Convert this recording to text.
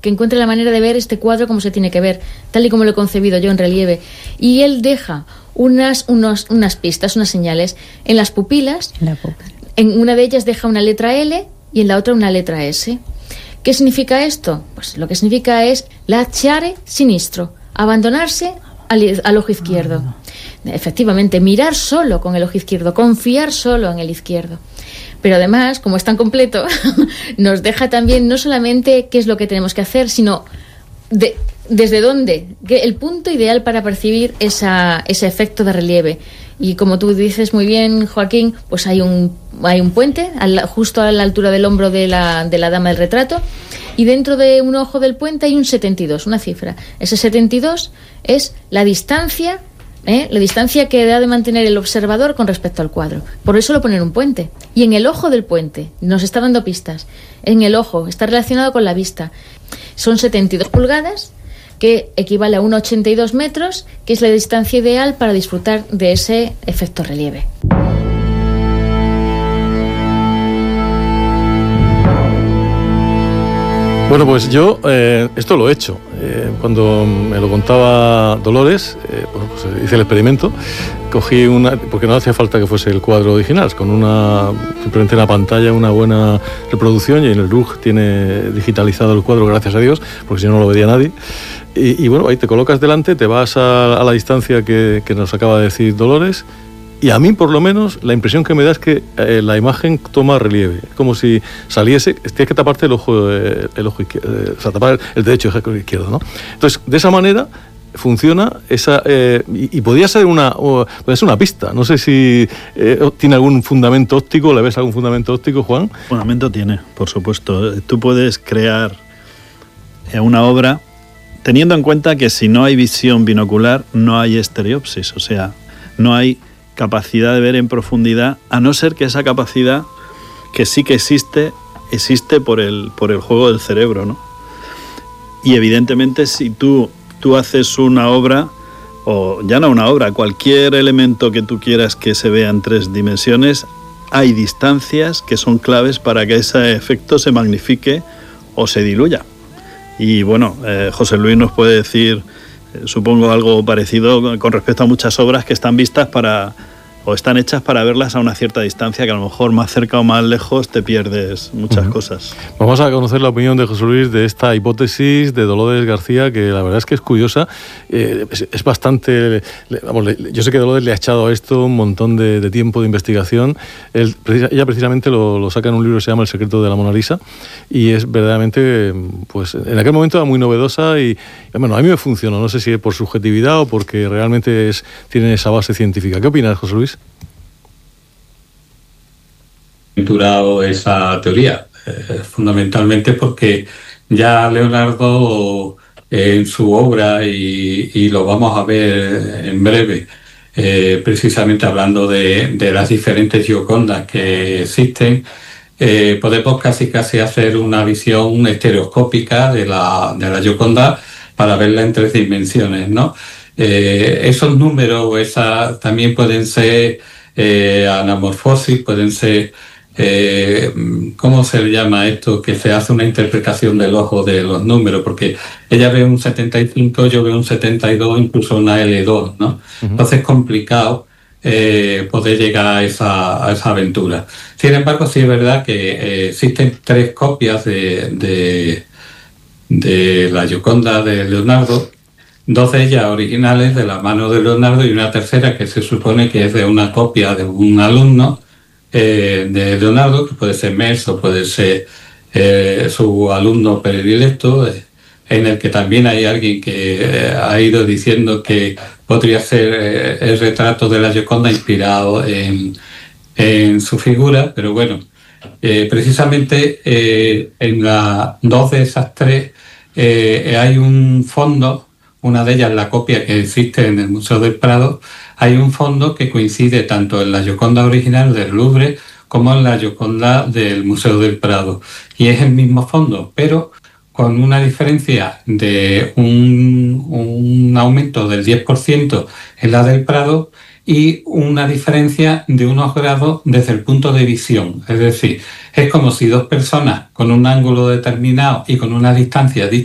que encuentre la manera de ver este cuadro como se tiene que ver, tal y como lo he concebido yo en relieve. Y él deja unas pistas, unas señales en las pupilas. En una de ellas deja una letra L y en la otra una letra S. ¿Qué significa esto? Pues lo que significa es lasciare sinistro, abandonarse al ojo izquierdo. Efectivamente, mirar solo con el ojo izquierdo, confiar solo en el izquierdo. Pero además, como es tan completo, nos deja también no solamente qué es lo que tenemos que hacer, sino desde dónde, el punto ideal para percibir ese efecto de relieve. Y como tú dices muy bien, Joaquín, pues hay un puente justo a la altura del hombro de la dama del retrato, y dentro de un ojo del puente hay un 72, una cifra. Ese 72 es la distancia que ha de mantener el observador con respecto al cuadro. Por eso lo ponen un puente. Y en el ojo del puente, nos está dando pistas, en el ojo, está relacionado con la vista. Son 72 pulgadas, que equivale a 1,82 metros, que es la distancia ideal para disfrutar de ese efecto relieve. Bueno, pues yo esto lo he hecho. Cuando me lo contaba Dolores, pues hice el experimento, cogí porque no hacía falta que fuese el cuadro original, con simplemente una pantalla, una buena reproducción, y en el RUG tiene digitalizado el cuadro, gracias a Dios, porque si no lo vería nadie. Y bueno, ahí te colocas delante, te vas a la distancia que nos acaba de decir Dolores, y a mí, por lo menos, la impresión que me da es que la imagen toma relieve. Es como si saliese. Tienes que taparte el ojo izquierdo, o sea, tapar el derecho y el izquierdo, ¿no? Entonces, de esa manera funciona esa. Y podría ser una pista. No sé si tiene algún fundamento óptico. ¿Le ves algún fundamento óptico, Juan? Fundamento tiene, por supuesto. Tú puedes crear una obra teniendo en cuenta que si no hay visión binocular, no hay estereopsis. O sea, no hay capacidad de ver en profundidad, a no ser que esa capacidad, que sí que existe por el juego del cerebro, ¿no? Y evidentemente si tú haces una obra, o ya no una obra, cualquier elemento que tú quieras que se vea en 3 dimensiones, hay distancias que son claves para que ese efecto se magnifique o se diluya. Y bueno, José Luis nos puede decir, supongo, algo parecido con respecto a muchas obras que están vistas o están hechas para verlas a una cierta distancia, que a lo mejor más cerca o más lejos te pierdes muchas cosas. Vamos a conocer la opinión de José Luis de esta hipótesis de Dolores García, que la verdad es que es curiosa. Es bastante... yo sé que Dolores le ha echado a esto un montón de tiempo de investigación. Ella precisamente lo saca en un libro que se llama El secreto de la Mona Lisa, y es verdaderamente, pues en aquel momento era muy novedosa y bueno, a mí me funcionó. No sé si es por subjetividad o porque realmente tiene esa base científica. ¿Qué opinas, José Luis? Aventurado esa teoría, fundamentalmente porque ya Leonardo en su obra, y lo vamos a ver en breve, precisamente hablando de las diferentes Giocondas que existen, podemos casi hacer una visión estereoscópica de la Gioconda para verla en 3 dimensiones, ¿no? Esos números también pueden ser anamorfosis, pueden ser ¿cómo se le llama esto? Que se hace una interpretación del ojo de los números, porque ella ve un 75, yo veo un 72, incluso una L2, ¿no? Entonces es complicado poder llegar a esa aventura. Sin embargo, sí es verdad que existen 3 copias de la Gioconda de Leonardo, 2 de ellas originales de la mano de Leonardo y una tercera que se supone que es de una copia de un alumno de Leonardo, que puede ser Metz o puede ser su alumno predilecto, en el que también hay alguien que ha ido diciendo que podría ser el retrato de la Gioconda inspirado en su figura, pero bueno, precisamente en las 2 de esas 3 hay un fondo. Una de ellas, la copia que existe en el Museo del Prado, hay un fondo que coincide tanto en la Gioconda original del Louvre como en la Gioconda del Museo del Prado. Y es el mismo fondo, pero con una diferencia de un aumento del 10% en la del Prado y una diferencia de unos grados desde el punto de visión. Es decir, es como si 2 personas con un ángulo determinado y con una distancia distinta